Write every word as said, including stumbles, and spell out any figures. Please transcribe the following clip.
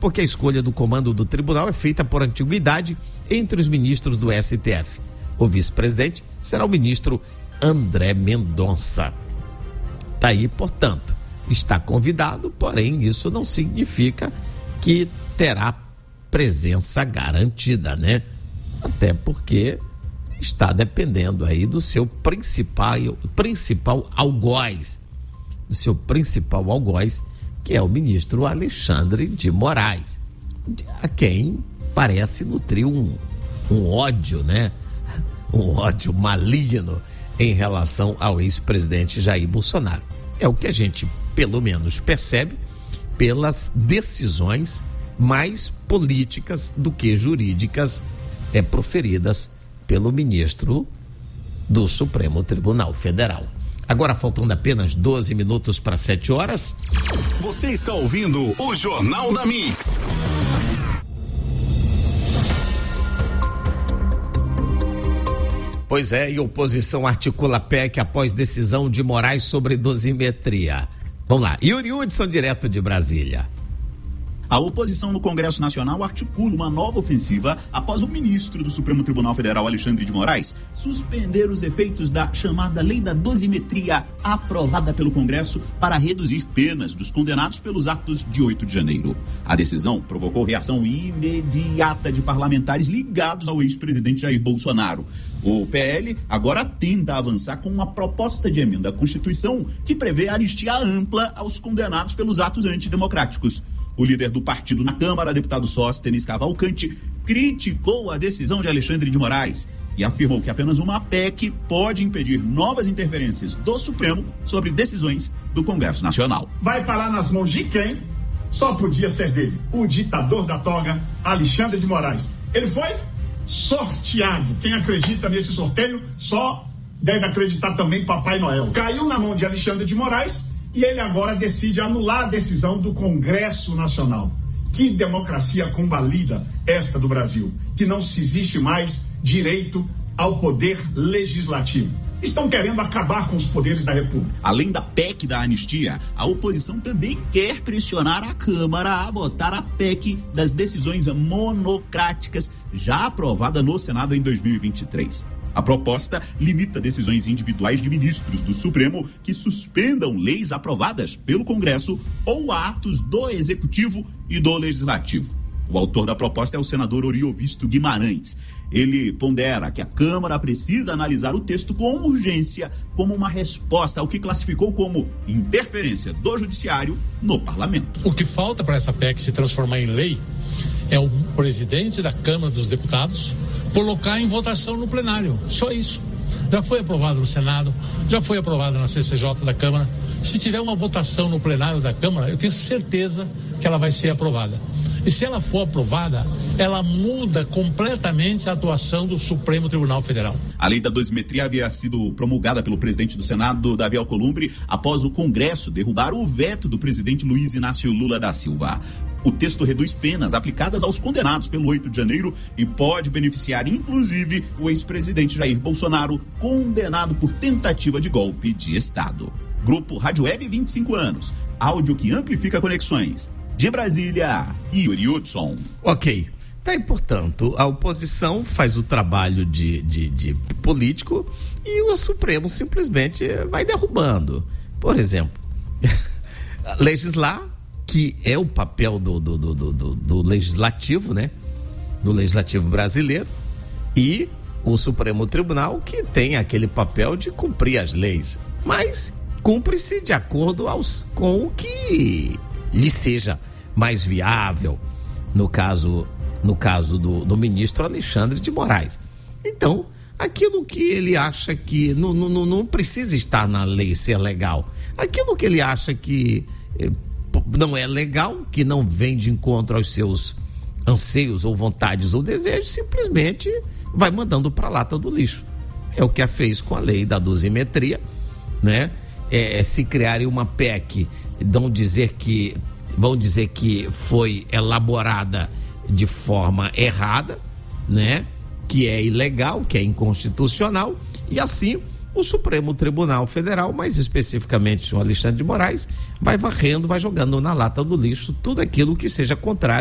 porque a escolha do comando do tribunal é feita por antiguidade entre os ministros do S T F. O vice-presidente será o ministro André Mendonça. Tá aí, portanto, está convidado, porém isso não significa que terá presença garantida, né? Até porque está dependendo aí do seu principal, principal algoz, do seu principal algoz, que é o ministro Alexandre de Moraes, a quem parece nutrir um, um ódio, né? Um ódio maligno em relação ao ex-presidente Jair Bolsonaro. É o que a gente, pelo menos, percebe pelas decisões mais políticas do que jurídicas é, proferidas pelo ministro do Supremo Tribunal Federal. Agora, faltando apenas doze minutos para sete horas. Você está ouvindo o Jornal da Mix. Pois é, e oposição articula P E C após decisão de Moraes sobre dosimetria. Vamos lá, Yuri Hudson, direto de Brasília. A oposição no Congresso Nacional articula uma nova ofensiva após o ministro do Supremo Tribunal Federal, Alexandre de Moraes, suspender os efeitos da chamada Lei da Dosimetria, aprovada pelo Congresso para reduzir penas dos condenados pelos atos de oito de janeiro. A decisão provocou reação imediata de parlamentares ligados ao ex-presidente Jair Bolsonaro. O P L agora tenta avançar com uma proposta de emenda à Constituição que prevê anistia ampla aos condenados pelos atos antidemocráticos. O líder do partido na Câmara, deputado Sóstenes Cavalcante, criticou a decisão de Alexandre de Moraes e afirmou que apenas uma P E C pode impedir novas interferências do Supremo sobre decisões do Congresso Nacional. Vai parar nas mãos de quem? Só podia ser dele, o ditador da toga, Alexandre de Moraes. Ele foi sorteado. Quem acredita nesse sorteio só deve acreditar também Papai Noel. Caiu na mão de Alexandre de Moraes e ele agora decide anular a decisão do Congresso Nacional. Que democracia convalida esta do Brasil, que não se existe mais direito ao poder legislativo. Estão querendo acabar com os poderes da República. Além da P E C da anistia, a oposição também quer pressionar a Câmara a votar a P E C das decisões monocráticas já aprovada no Senado em dois mil e vinte e três. A proposta limita decisões individuais de ministros do Supremo que suspendam leis aprovadas pelo Congresso ou atos do Executivo e do Legislativo. O autor da proposta é o senador Oriovisto Guimarães. Ele pondera que a Câmara precisa analisar o texto com urgência como uma resposta ao que classificou como interferência do Judiciário no Parlamento. O que falta para essa P E C se transformar em lei é o presidente da Câmara dos Deputados colocar em votação no plenário. Só isso. Já foi aprovado no Senado, já foi aprovado na C C J da Câmara. Se tiver uma votação no plenário da Câmara, eu tenho certeza que ela vai ser aprovada. E se ela for aprovada, ela muda completamente a atuação do Supremo Tribunal Federal. A lei da dosimetria havia sido promulgada pelo presidente do Senado, Davi Alcolumbre, após o Congresso derrubar o veto do presidente Luiz Inácio Lula da Silva. O texto reduz penas aplicadas aos condenados pelo oito de janeiro e pode beneficiar, inclusive, o ex-presidente Jair Bolsonaro, condenado por tentativa de golpe de Estado. Grupo Rádio Web, vinte e cinco anos. Áudio que amplifica conexões. De Brasília, Yuri Hudson. Ok. Tá, e, portanto, a oposição faz o trabalho de, de, de político e o Supremo simplesmente vai derrubando. Por exemplo, legislar, que é o papel do, do, do, do, do legislativo, né? Do legislativo brasileiro, e o Supremo Tribunal, que tem aquele papel de cumprir as leis, mas cumpre-se de acordo aos, com o que lhe seja mais viável, no caso, no caso do, do ministro Alexandre de Moraes. Então, aquilo que ele acha que não, não, não precisa estar na lei ser legal, aquilo que ele acha que eh, não é legal, que não vem de encontro aos seus anseios ou vontades ou desejos, simplesmente vai mandando para a lata do lixo. É o que a fez com a lei da dosimetria, né? É, se criarem uma P E C, vão dizer que vão dizer que foi elaborada de forma errada, né? Que é ilegal, que é inconstitucional, e assim o Supremo Tribunal Federal, mais especificamente o Alexandre de Moraes, vai varrendo, vai jogando na lata do lixo tudo aquilo que seja contrário